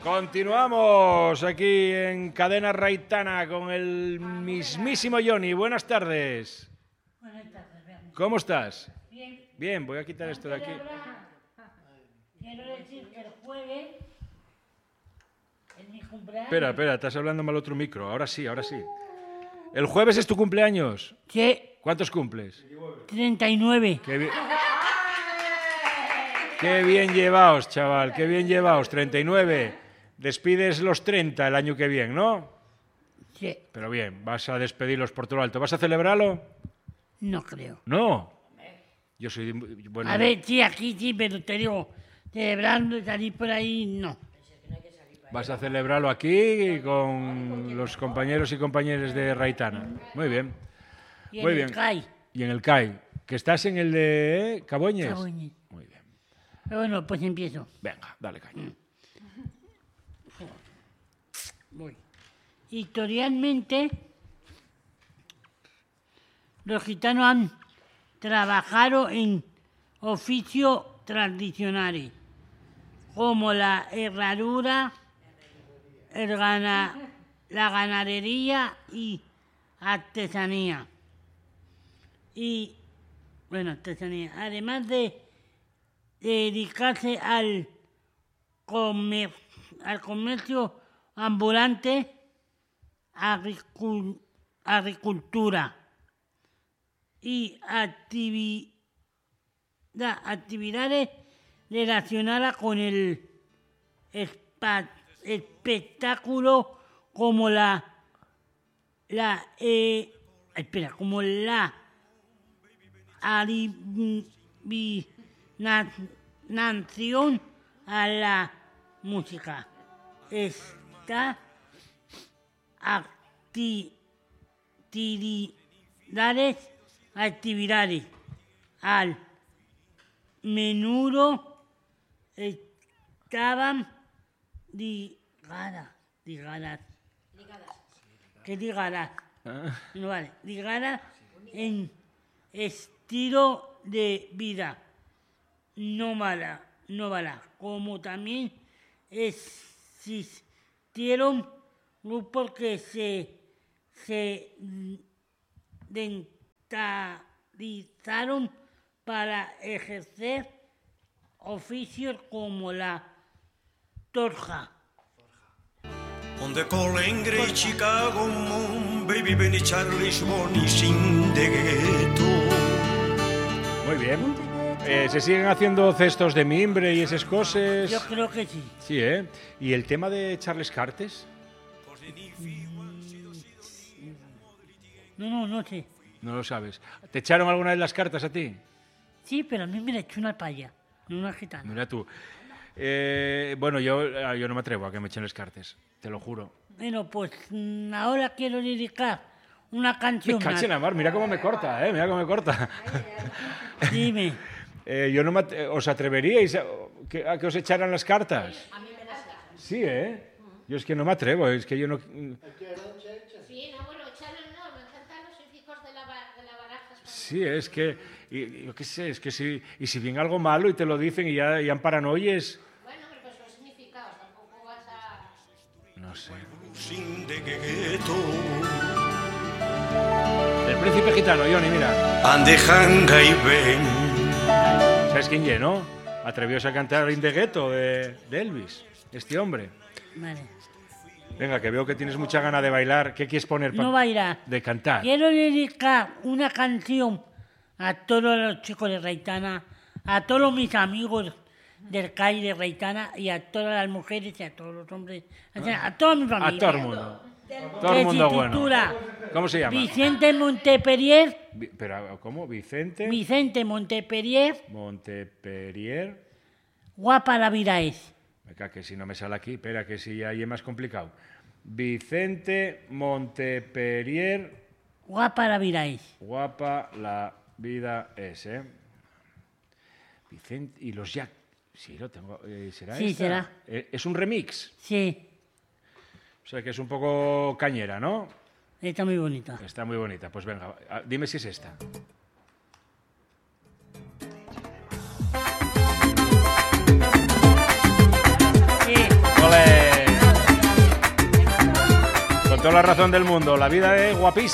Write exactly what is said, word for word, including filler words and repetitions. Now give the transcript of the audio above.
Continuamos aquí en Cadena Raitana con el mismísimo Johnny. Buenas tardes. Buenas tardes, Bernie. ¿Cómo estás? Bien. Bien, voy a quitar esto de aquí. Quiero decir que el jueves es mi cumpleaños. Espera, espera, estás hablando mal otro micro. Ahora sí, ahora sí. ¿El jueves es tu cumpleaños? Sí, ¿Cuántos cumples? treinta y nueve. Qué bien, qué bien llevaos, chaval, qué bien llevaos. treinta y nueve. Despides los treinta el año que viene, ¿no? Sí, Pero bien, vas a despedirlos por todo lo alto. ¿Vas a celebrarlo? no creo. No. Yo soy... Bueno, A ver, sí, aquí sí, pero te digo, celebrando y salir por ahí, no. vas a celebrarlo aquí con los compañeros y compañeras de Raitana. Muy bien. Y Muy en bien. el C A I. Y en el C A I. ¿Que estás en el de eh, Caboñes? Caboñes. Muy bien. Pero bueno, pues empiezo. Venga, dale caña. Voy. Historialmente, los gitanos han trabajado en oficios tradicionales, como la herradura, el gana- la ganadería y artesanía. Y, bueno, artesanía. Además de dedicarse al, comer- al comercio ambulante, agricul- agricultura y activi- da- actividades relacionadas con el espa- espectáculo como la la eh, espera como la adivinación a la música. Esta actividades, actividades al menudo estaban ligadas, ligadas, ¿qué ligadas? No vale, ligadas en estilo de vida nómada, nómada, como también existieron grupos que se, se dentalizaron para ejercer oficios como la torja. On the calling great Chicago moon, baby Benny Charlie Shmoney sin de ghetto. Muy bien. Eh, ¿Se siguen haciendo cestos de mimbre y esas cosas? Yo creo que sí. Sí, ¿eh? ¿Y el tema de Charles Cartes? No, no, no sé. No lo sabes. ¿Te echaron alguna vez las cartas a ti? Sí, pero a mí me la echó una paya, no una gitana. Mira tú. Eh, bueno, yo, yo no me atrevo a que me echen las cartas, te lo juro. Bueno, pues mm, ahora quiero dedicar una Me canción. cachen a mar, mira cómo me corta, ¿eh? Mira cómo me corta. Dime. Eh, yo no me at- ¿Os atreveríais a que, a que os echaran las cartas? A mí me las echan. Sí, ¿eh? Yo es que no me atrevo, es que yo no... Sí, no, bueno, echarlo no, me encantan los hijos de la, ba- de la baraja española. Sí, es que... y- yo qué sé, es que si... Y si viene algo malo y te lo dicen y ya, ya en paranoies... Bueno, pero pues los significados, tampoco vas a... No sé. Sin de ghetto. El príncipe gitano, Johnny, mira. And the hanga y ven. ¿Sabes quién llenó? Atrevióse a cantar In the Ghetto de, de Elvis, este hombre. Vale. Venga, que veo que tienes mucha gana de bailar. ¿Qué quieres poner pa- No bailar. de cantar? Quiero dedicar una canción a todos los chicos de Raitana, a todos mis amigos del C A I de Raitana y a todas las mujeres y a todos los hombres, o sea, a toda mi familia. A todo el mundo. Todo Que el mundo se bueno. titula ¿Cómo se llama? Vicente Monteperier, Vi- pero, ¿cómo? Vicente Vicente Monteperier, Monteperier. guapa la vida es. Me cago que si no me sale aquí. Espera, que si ahí es más complicado. Vicente Monteperier. Guapa la vida es. Guapa la vida es, ¿eh? Vicente... Y los Jack... Sí, lo tengo. eh, ¿Será Sí, esta? será. Eh, Es un remix. Sí, O sea que es un poco cañera, ¿no? está muy bonita. Está muy bonita. Pues venga, a- dime si es esta. Sí. ¡Ole! toda la razón del mundo. La vida es guapísima.